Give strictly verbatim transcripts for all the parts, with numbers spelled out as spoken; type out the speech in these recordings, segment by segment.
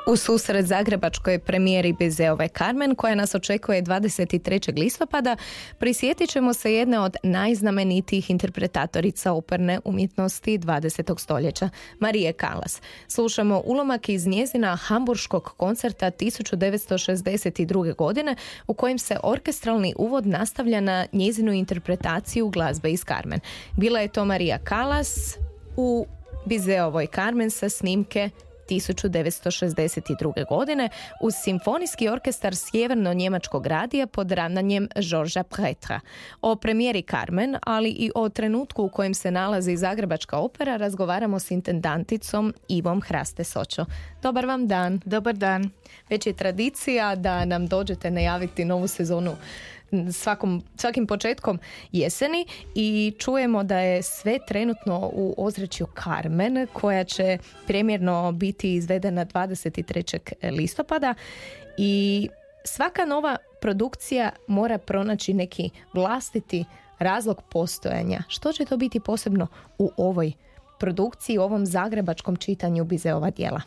U susret zagrebačkoj premijeri Bizeove Carmen, koja nas očekuje dvadeset trećeg listopada, prisjetit ćemo se jedne od najznamenitijih interpretatorica operne umjetnosti dvadesetog stoljeća, Marije Callas. Slušamo ulomak iz njezina hamburškog koncerta tisuću devetsto šezdeset druge. godine, u kojem se orkestralni uvod nastavlja na njezinu interpretaciju glazbe iz Carmen. Bila je to Marija Callas u Bizeovoj Carmen sa snimke tisuću devetsto šezdeset druge. godine uz simfonijski orkestar sjeverno-njemačkog radija pod ravnanjem Georgesa Pretra. O premijeri Carmen, ali i o trenutku u kojem se nalazi Zagrebačka opera, razgovaramo s intendanticom Ivom Hraste Sočo. Dobar vam dan. Dobar dan. Već je tradicija da nam dođete najaviti novu sezonu Svakom, svakim početkom jeseni i čujemo da je sve trenutno u ozračju Carmen, koja će premjerno biti izvedena dvadeset trećeg listopada i svaka nova produkcija mora pronaći neki vlastiti razlog postojanja. Što će to biti posebno u ovoj produkciji, u ovom zagrebačkom čitanju Bizeova djela?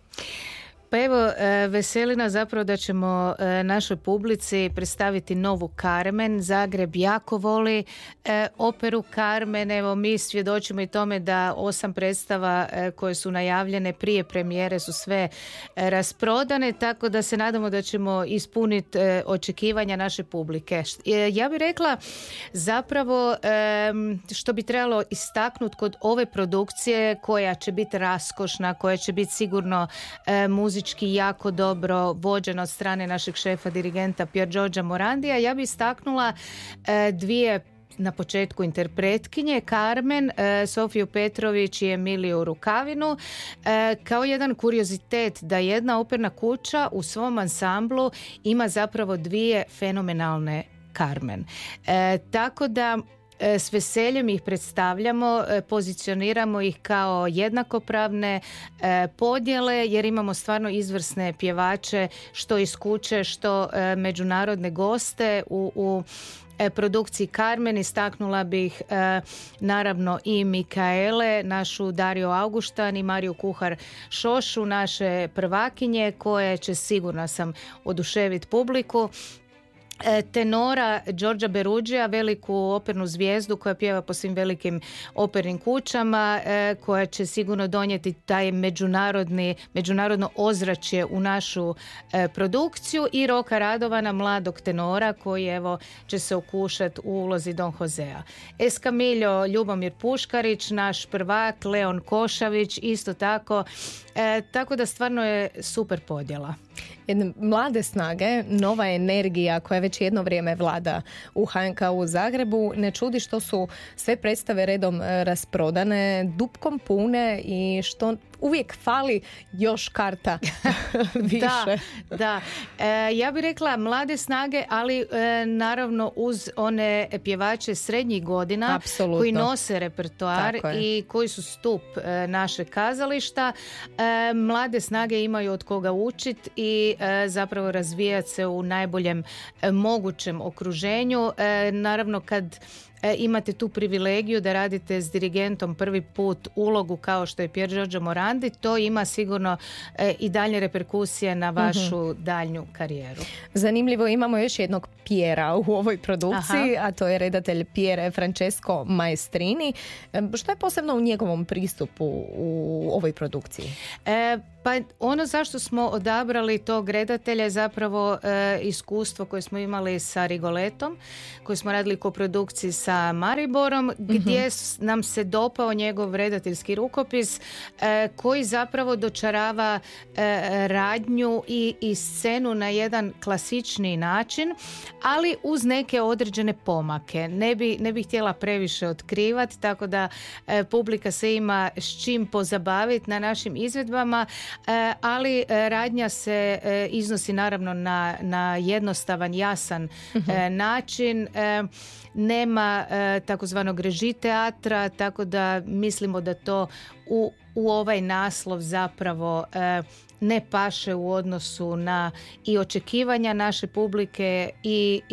Pa evo, veseli nas zapravo da ćemo našoj publici predstaviti novu Carmen. Zagreb jako voli operu Carmen. Evo, mi svjedočimo i tome da osam predstava koje su najavljene prije premijere su sve rasprodane, tako da se nadamo da ćemo ispuniti očekivanja naše publike. Ja bih rekla zapravo što bi trebalo istaknuti kod ove produkcije, koja će biti raskošna, koja će biti sigurno muzična, jako dobro vođena od strane našeg šefa dirigenta Pier Giorgia Morandija. Ja bih istaknula e, dvije na početku interpretkinje, Carmen, e, Sofiju Petrović i Emiliju Rukavinu, e, kao jedan kuriozitet da jedna operna kuća u svom ansamblu ima zapravo dvije fenomenalne Carmen. E, tako da s veseljem ih predstavljamo, pozicioniramo ih kao jednakopravne podjele, jer imamo stvarno izvrsne pjevače, što iz kuće, što međunarodne goste u, u produkciji Carmen. Istaknula bih e, naravno i Mikaele, našu Dario Augustan i Mariju Kuhar Šošu, naše prvakinje, koje će, sigurna sam, oduševiti publiku. Tenora Đorđa Beruđija, veliku opernu zvijezdu koja pjeva po svim velikim opernim kućama, koja će sigurno donijeti taj međunarodni, međunarodno ozračje u našu produkciju, i Roka Radovana, mladog tenora, koji evo će se okušati u ulozi Don Josea. Eskamiljo Ljubomir Puškarić, naš prvak, Leon Košavić isto tako, e, tako da stvarno je super podjela. Jedne mlade snage, nova energija koja već jedno vrijeme vlada u ha en ka u Zagrebu. Ne čudi što su sve predstave redom rasprodane, dupkom pune, i što uvijek fali još karta više. Da, da. E, ja bih rekla mlade snage, ali e, naravno uz one pjevače srednjih godina. Apsolutno. Koji nose repertoar i koji su stup e, našeg kazališta. E, mlade snage imaju od koga učiti i e, zapravo razvijati se u najboljem e, mogućem okruženju. E, naravno kad E, imate tu privilegiju da radite s dirigentom prvi put ulogu kao što je Pier Giorgio Morandi, to ima sigurno e, i dalje reperkusije na vašu mm-hmm. daljnju karijeru. Zanimljivo, imamo još jednog Piera u ovoj produkciji. Aha. A to je redatelj Pier Francesco Maestrini. E, što je posebno u njegovom pristupu u ovoj produkciji? E, Pa ono zašto smo odabrali tog redatelja je zapravo e, iskustvo koje smo imali sa Rigoletom, koji smo radili koprodukciji sa Mariborom, mm-hmm. gdje nam se dopao njegov redateljski rukopis e, koji zapravo dočarava e, radnju i, i scenu na jedan klasični način, ali uz neke određene pomake. Ne bi, ne bi htjela previše otkrivati, tako da e, publika se ima s čim pozabaviti na našim izvedbama, e, ali e, radnja se e, iznosi naravno na, na jednostavan, jasan mm-hmm. e, način. E, nema e, takozvanog reži teatra, tako da mislimo da to u, u ovaj naslov zapravo e, ne paše u odnosu na i očekivanja naše publike i, i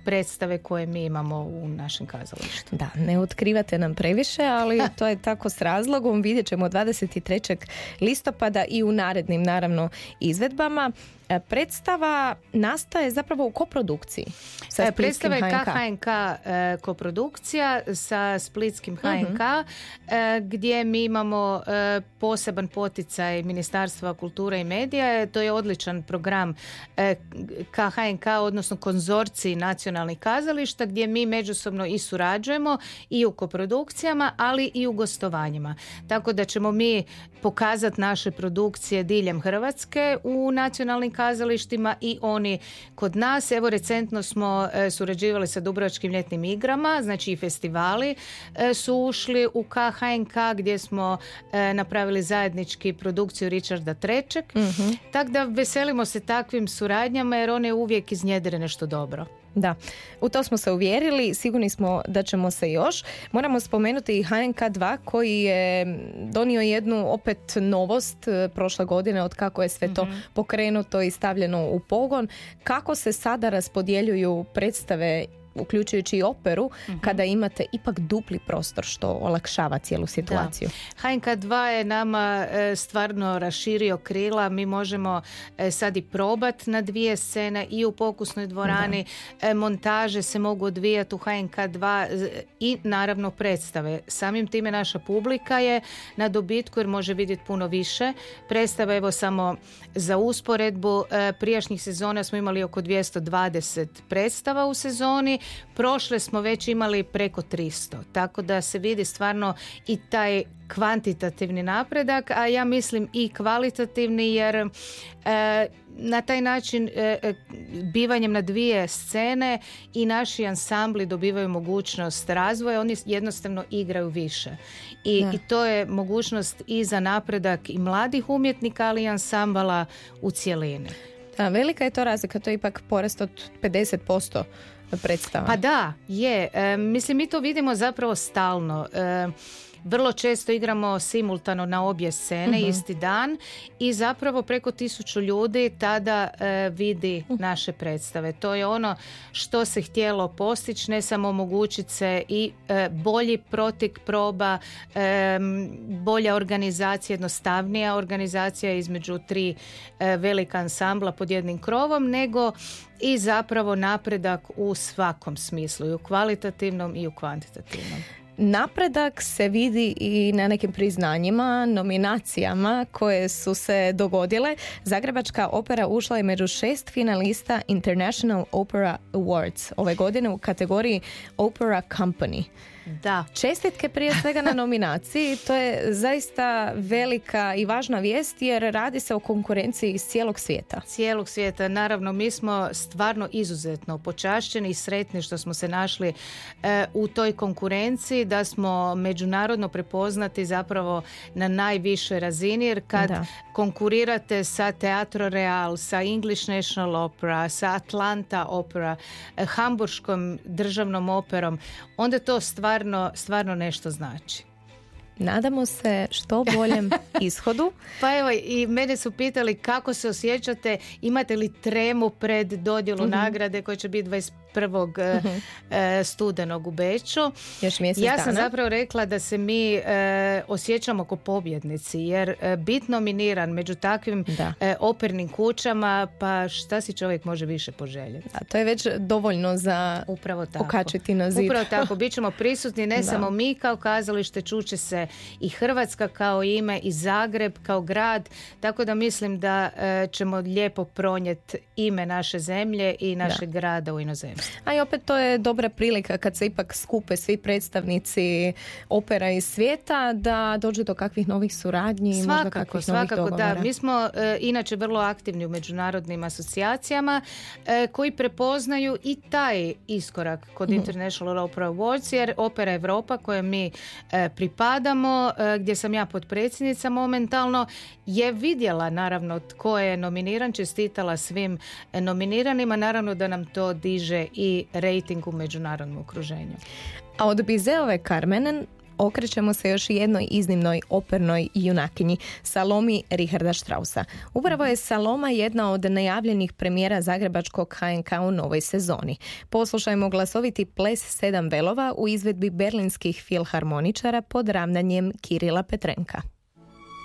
predstave koje mi imamo u našem kazalištu. Da, ne otkrivate nam previše, ali to je tako s razlogom. Vidjet ćemo dvadeset trećeg listopada i u narednim, naravno, izvedbama. Predstava nastaje zapravo u koprodukciji sa Splitskim Predstava je H N K. K H N K e, koprodukcija sa Splitskim H N K, uh-huh. e, gdje mi imamo e, poseban poticaj Ministarstva kulture i medija. To je odličan program e, K H N K, odnosno konzorciji nacionalnih kazališta, gdje mi međusobno i surađujemo i u koprodukcijama, ali i u gostovanjima. Tako da ćemo mi pokazati naše produkcije diljem Hrvatske u nacionalnim kazalištima i oni kod nas. Evo, recentno smo e, surađivali sa Dubrovačkim ljetnim igrama, znači i festivali e, su ušli u K H N K, gdje smo e, napravili zajednički produkciju Richarda trećeg. Mm-hmm. Tako da veselimo se takvim suradnjama jer one uvijek iznjedre nešto dobro. Da, u to smo se uvjerili, sigurni smo da ćemo se još. Moramo spomenuti i H N K dva koji je donio jednu opet novost prošle godine od kako je sve to mm-hmm. pokrenuto i stavljeno u pogon. Kako se sada raspodjeljuju predstave, uključujući i operu, uh-huh. kada imate ipak dupli prostor, što olakšava cijelu situaciju. Da. H N K dva je nama e, stvarno raširio krila. Mi možemo e, sad i probat na dvije scene i u pokusnoj dvorani. E, montaže se mogu odvijati u H N K dva i naravno predstave. Samim time naša publika je na dobitku jer može vidjeti puno više. Predstave, evo samo za usporedbu, e, prijašnjih sezona smo imali oko dvjesto dvadeset predstava u sezoni. Prošle smo već imali preko tristo, tako da se vidi stvarno i taj kvantitativni napredak, a ja mislim i kvalitativni jer e, na taj način e, bivanjem na dvije scene i naši ansambli dobivaju mogućnost razvoja, oni jednostavno igraju više. I, i to je mogućnost i za napredak i mladih umjetnika, ali i ansambala u cjelini. Da, velika je to razlika, to je ipak porast od pedeset posto predstava. Pa da, je. E, mislim, mi to vidimo zapravo stalno. E, vrlo često igramo simultano na obje scene, uh-huh. isti dan i zapravo preko tisuću ljudi tada e, vidi uh-huh. naše predstave. To je ono što se htjelo postići, ne samo omogućiti se i e, bolji protek proba, e, bolja organizacija, jednostavnija organizacija između tri e, velika ansambla pod jednim krovom, nego i zapravo napredak u svakom smislu, i u kvalitativnom i u kvantitativnom. Napredak se vidi i na nekim priznanjima, nominacijama koje su se dogodile. Zagrebačka opera ušla je među šest finalista International Opera Awards ove godine u kategoriji Opera Company. Da. Čestitke prije svega na nominaciji, to je zaista velika i važna vijest jer radi se o konkurenciji iz cijelog svijeta. Cijelog svijeta, naravno mi smo stvarno izuzetno počašćeni i sretni što smo se našli e, u toj konkurenciji, da smo međunarodno prepoznati zapravo na najvišoj razini jer kad da. konkurirate sa Teatro Real, sa English National Opera, sa Atlanta Opera, e, Hamburškom državnom operom, onda to stvarno Stvarno, stvarno nešto znači. Nadamo se što boljem ishodu. Pa evo, i mene su pitali kako se osjećate, imate li tremu pred dodjelu mm-hmm. nagrade koja će biti dvadeset prvog Mm-hmm. studenog u Beču. Još mjesec ja sam dana. zapravo rekla da se mi e, osjećamo kao pobjednici jer e, biti nominiran među takvim e, opernim kućama, pa šta si čovjek može više poželjeti? A to je već dovoljno za Upravo tako. pokačiti na zid. Upravo tako, bit ćemo prisutni ne da. samo mi kao kazalište, čuće se i Hrvatska kao ime i Zagreb kao grad, tako da mislim da e, ćemo lijepo pronijeti ime naše zemlje i našeg da. grada u inozemstvu. A i opet to je dobra prilika kad se ipak skupe svi predstavnici opera iz svijeta da dođe do kakvih novih suradnji, svakako, možda kakvih svakako, novih dogovora. Da. Mi smo e, inače vrlo aktivni u međunarodnim asocijacijama e, koji prepoznaju i taj iskorak kod mm. International Opera Awards jer Opera Europa koje mi e, pripadamo, e, gdje sam ja potpredsjednica momentalno, je vidjela naravno tko je nominiran, čestitala svim nominiranima, naravno da nam to diže i rejting u međunarodnom okruženju. A od Bizeove Carmenen okrećemo se još jednoj iznimnoj opernoj junakinji, Salomi Richarda Straussa. Upravo je Saloma jedna od najavljenih premijera zagrebačkog ha en ka u novoj sezoni. Poslušajmo glasoviti ples sedam velova u izvedbi berlinskih filharmoničara pod ravnanjem Kirila Petrenka.